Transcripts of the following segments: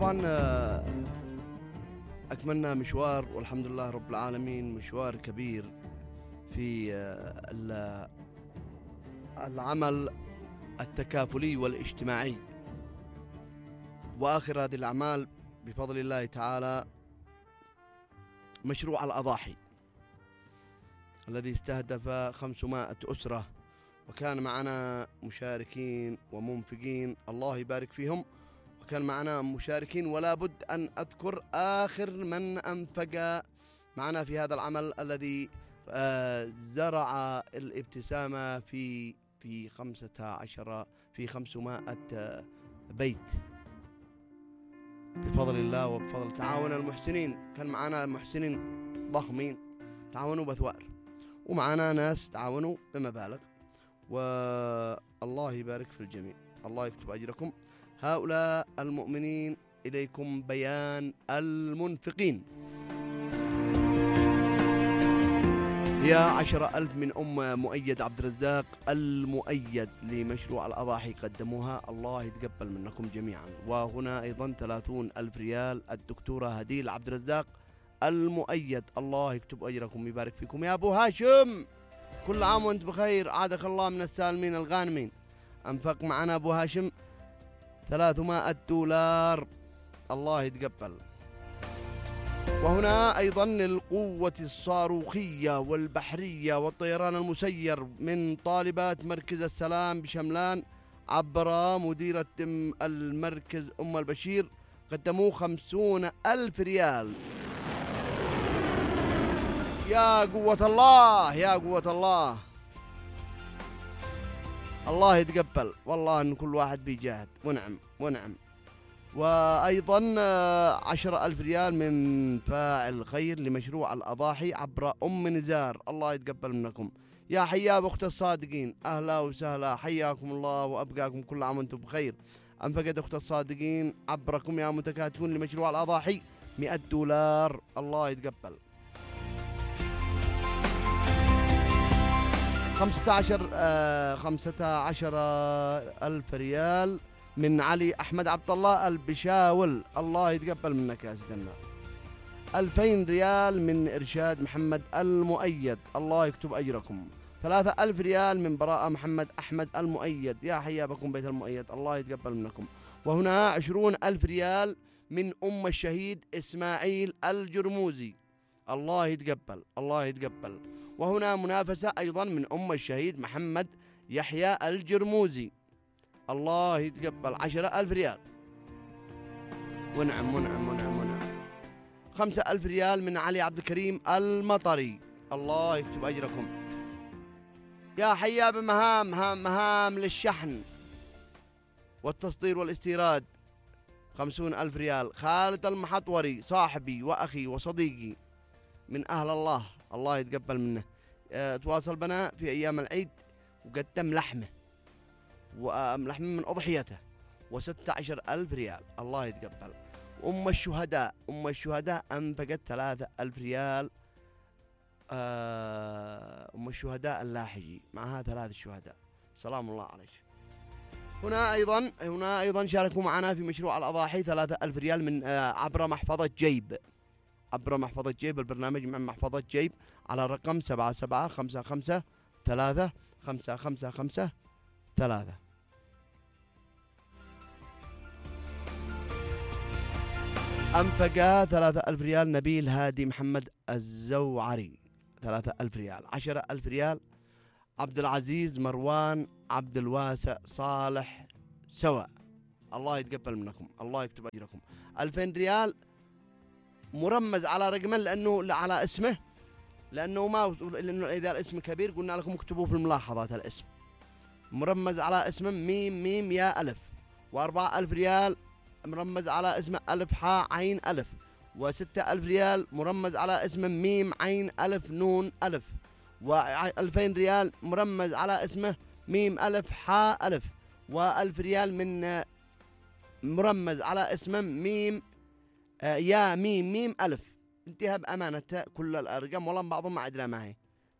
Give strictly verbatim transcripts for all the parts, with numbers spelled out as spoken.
طبعا أكملنا مشوار والحمد لله رب العالمين، مشوار كبير في العمل التكافلي والاجتماعي. وآخر هذه الأعمال بفضل الله تعالى مشروع الأضاحي الذي استهدف خمسمائة أسرة، وكان معنا مشاركين ومنفقين الله يبارك فيهم، وكان معنا مشاركين ولا بد أن أذكر آخر من أنفق معنا في هذا العمل الذي زرع الابتسامة في في خمسة عشر في خمسمائة بيت بفضل الله وبفضل تعاون المحسنين. كان معنا محسنين ضخمين تعاونوا بثوار، ومعنا ناس تعاونوا بمبالغ، والله يبارك في الجميع، الله يكتب أجركم. هؤلاء المؤمنين إليكم بيان المنفقين. هي عشرة ألف من أم مؤيد عبد الرزاق المؤيد لمشروع الأضاحي قدموها، الله يتقبل منكم جميعا. وهنا أيضا ثلاثون ألف ريال الدكتورة هديل عبد الرزاق المؤيد، الله يكتب أجركم ويبارك فيكم يا أبو هاشم، كل عام وأنت بخير، عادك الله من السالمين الغانمين. أنفق معنا أبو هاشم ثلاثمائة دولار، الله يتقبل. وهنا أيضا القوة الصاروخية والبحرية والطيران المسير من طالبات مركز السلام بشملان عبر مديرة المركز أم البشير، قدموا خمسون ألف ريال. يا قوة الله يا قوة الله، الله يتقبل، والله أن كل واحد بيجاهد، ونعم ونعم. وأيضا عشرة ألف ريال من فاعل خير لمشروع الأضاحي عبر أم نزار، الله يتقبل منكم. يا حياب أخت الصادقين، أهلا وسهلا، حياكم الله وأبقاكم كل عام وأنتم بخير. أنفقت أخت الصادقين عبركم يا متكاتفون لمشروع الأضاحي مئة دولار، الله يتقبل. خمسة عشر آه خمسة عشر ألف ريال من علي أحمد عبد الله البشاول، الله يتقبل منك يا سيدنا. ألفين ريال من إرشاد محمد المؤيد، الله يكتب أجركم. ثلاثة ألف ريال من براءة محمد أحمد المؤيد، يا حيابكم بيت المؤيد، الله يتقبل منكم. وهنا عشرون ألف ريال من أم الشهيد إسماعيل الجرموزي، الله يتقبل الله يتقبل. وهنا منافسة أيضا من أم الشهيد محمد يحيى الجرموزي، الله يتقبل، عشرة ألف ريال. ونعم ونعم ونعم ونعم. خمسة ألف ريال من علي عبد الكريم المطري، الله يكتب أجركم. يا حياب مهام مهام, مهام للشحن والتصدير والاستيراد، خمسون ألف ريال. خالد المحطوري صاحبي وأخي وصديقي من أهل الله، الله يتقبل منه، اه تواصل بنا في أيام العيد وقدم لحمه ولحمه من أضحيته وستة عشر ألف ريال، الله يتقبل. أم الشهداء أم الشهداء أنفقت ثلاثة ألف ريال، اه أم الشهداء اللاحجي معها ثلاث شهداء، سلام الله عليك. هنا أيضا هنا أيضا شاركوا معنا في مشروع الأضاحي ثلاثة ألف ريال من اه عبر محفظة جيب عبر محفظة جيب البرنامج مع محفظة جيب على رقم سبعة سبعة خمسة خمسة ثلاثة خمسة خمسة خمسة ثلاثة. أنفق ثلاثة ألف ريال نبيل هادي محمد الزوعري، ثلاثة ألف ريال. عشرة ألف ريال عبد العزيز مروان عبد الواسع صالح سوا، الله يتقبل منكم، الله يكتب أجركم. ألفين ريال مرمز على رقمه لأنه على اسمه، لأنه ما لأنه إذا الاسم كبير قلنا لكم اكتبوه في الملاحظات الاسم، مرمز على اسمه ميم ميم يا ألف. وأربعة ألف ريال مرمز على اسمه ألف حاء عين ألف. وستة ألف ريال مرمز على اسمه ميم عين ألف نون ألف. وألفين ريال مرمز على اسمه ميم ألف حاء ألف. وألف ريال من مرمز على اسمه ميم آه يا ميم ميم ألف. انتهى بأمانة كل الأرقام، والله بعضهم ما أدري ما هي،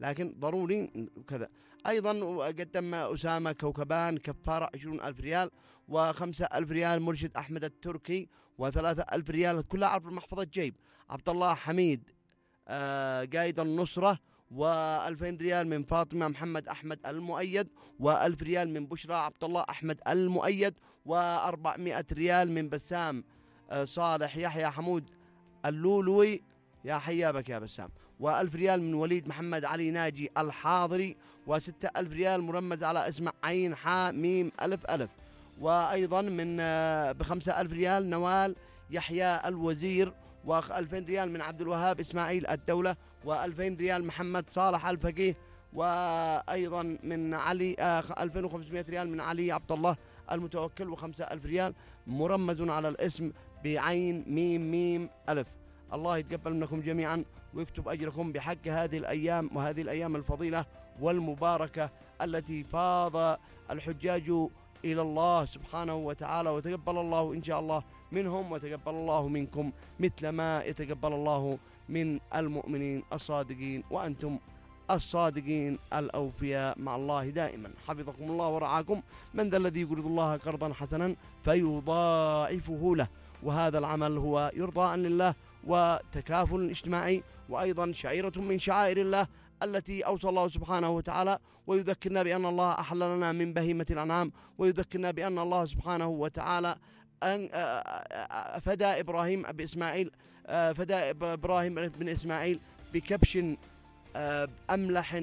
لكن ضروري وكذا. أيضا قدم أسامة كوكبان كفارة عشرون ألف ريال، وخمسة ألف ريال مرشد أحمد التركي، وثلاثة ألف ريال كلها عبر محفظة جيب عبد الله حميد آه قايد النصرة، وألفين ريال من فاطمة محمد أحمد المؤيد، وألف ريال من بشرى عبد الله أحمد المؤيد، وأربعمائة ريال من بسام آه صالح يحيى حمود اللولوي، يا حيابك يا بسام، وألف ريال من وليد محمد علي ناجي الحاضري، وستة ألف ريال مرمز على اسم عين حا ميم ألف ألف. وأيضا من آه بخمسة ألف ريال نوال يحيى الوزير، وألفين ريال من عبد الوهاب إسماعيل الدولة، وألفين ريال محمد صالح الفقيه، وأيضا من علي ألفين وخمسمائة ريال من علي عبد الله المتوكل، وخمسة ألف ريال مرمز على الاسم بعين ميم ميم ألف. الله يتقبل منكم جميعا ويكتب أجركم بحق هذه الأيام وهذه الأيام الفضيلة والمباركة التي فاض الحجاج إلى الله سبحانه وتعالى، وتقبل الله إن شاء الله منهم وتقبل الله منكم مثل ما يتقبل الله من المؤمنين الصادقين، وأنتم الصادقين الأوفياء مع الله دائما. حفظكم الله ورعاكم. من ذا الذي يقرض الله قرضا حسنا فيضاعفه له، وهذا العمل هو يرضى لله وتكافل اجتماعي، وأيضا شعيرة من شعائر الله التي أوصى الله سبحانه وتعالى، ويذكرنا بأن الله أحل لنا من بهيمة الأنعام، ويذكرنا بأن الله سبحانه وتعالى أن فدى إبراهيم بإسماعيل فدى إبراهيم بن إسماعيل بكبش أملح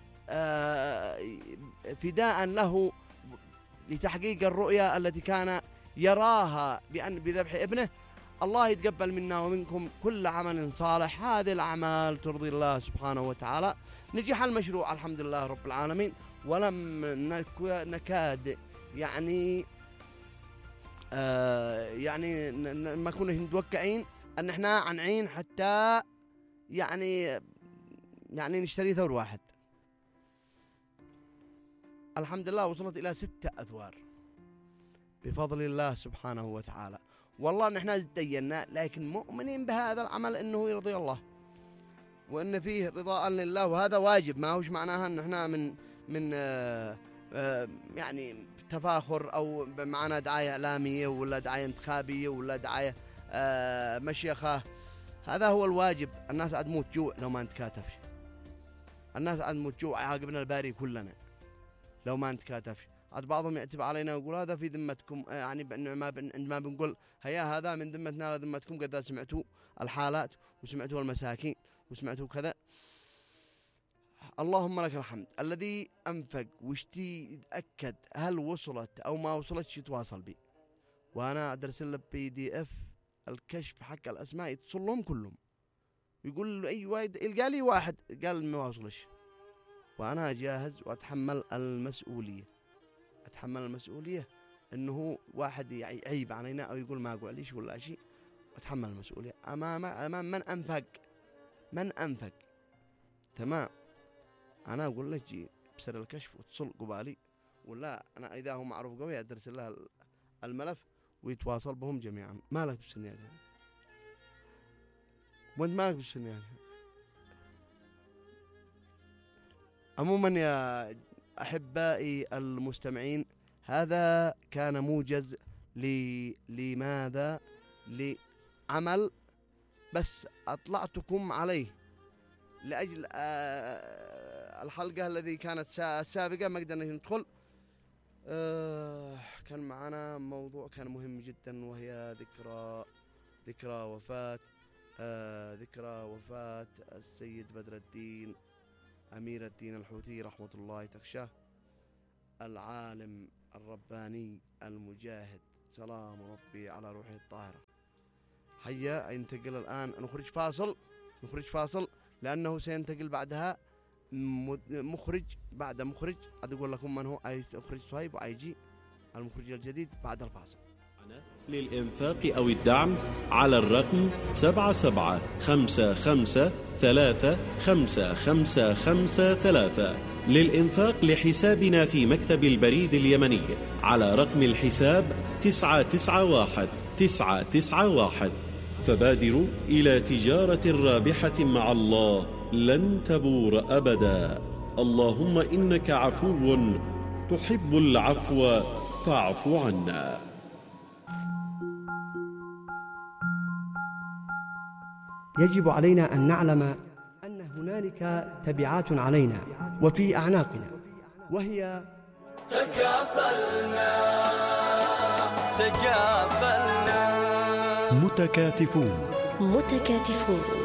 فداء له لتحقيق الرؤيا التي كان يراها بأن بذبح ابنه. الله يتقبل منا ومنكم كل عمل صالح، هذه الأعمال ترضي الله سبحانه وتعالى. نجح المشروع الحمد لله رب العالمين، ولم نكاد يعني آه يعني ما كنا متوقعين أن احنا عنعين حتى يعني يعني نشتري ثور واحد. الحمد لله وصلت إلى ستة أثوار بفضل الله سبحانه وتعالى. والله نحن تدينا لكن مؤمنين بهذا العمل انه يرضي الله وان فيه رضاء لله، وهذا واجب، ما هوش معناها ان احنا من من آآ آآ يعني تفاخر او معنا دعايه اعلاميه ولا دعايه انتخابيه ولا دعايه مشيخه. هذا هو الواجب. الناس عاد موت جوع لو ما نتكاتفش، الناس عاد موت جوع يعاقبنا الباري كلنا لو ما نتكاتفش. عاد بعضهم يعتب علينا ويقول هذا في ذمتكم، يعني ما بن عندما بنقول هيا هذا من ذمتنا لذمتكم، قد سمعتوا الحالات وسمعتوا المساكين وسمعتوا كذا. اللهم لك الحمد. الذي أنفق واشتي يتأكد هل وصلت أو ما وصلتش يتواصل بي، وأنا أدرس له بي دي اف الكشف حق الأسماء، يتصل لهم كلهم يقول أي واحد يلقى لي واحد قال ما وصلش، وأنا جاهز وأتحمل المسؤولية أتحمل المسؤولية إنه واحد يعيب علينا أو يقول ما قوليش ولا شيء، أتحمل المسؤولية أمام أمام من أنفق من أنفق تمام. أنا أقول لك جي بسر الكشف وتصل قبالي، ولا أنا إذا هو معروف قوي أدرس لها الملف ويتواصل بهم جميعا. ما لك بالسنيات وأنت ما لك بالسنيات. عموما يا أحبائي المستمعين، هذا كان موجز لماذا لعمل بس أطلعتكم عليه لأجل الحلقة الذي كانت سابقة ما قدرنا ندخل. كان معنا موضوع كان مهم جدا، وهي ذكرى ذكرى وفاة ذكرى وفاة السيد بدر الدين أمير الدين الحوثي رحمة الله تخشاه، العالم الرباني المجاهد، سلام ربي على روحه الطاهرة. هيا انتقل الآن، نخرج فاصل نخرج فاصل لأنه سينتقل بعدها مخرج بعد مخرج. أقول لكم من هو أخرج صهيب وآي جي المخرج الجديد بعد الفاصل. للإنفاق أو الدعم على الرقم سبعة سبعة خمسة خمسة ثلاثة خمسة خمسة خمسة ثلاثة. للإنفاق لحسابنا في مكتب البريد اليمني على رقم الحساب تسعة تسعة واحد تسعة تسعة واحد. فبادروا إلى تجارة رابحة مع الله لن تبور أبدا. اللهم إنك عفو تحب العفو فاعف عنا. يجب علينا أن نعلم أن هنالك تبعات علينا وفي أعناقنا، وهي تكافلنا تكافلنا متكاتفون متكاتفون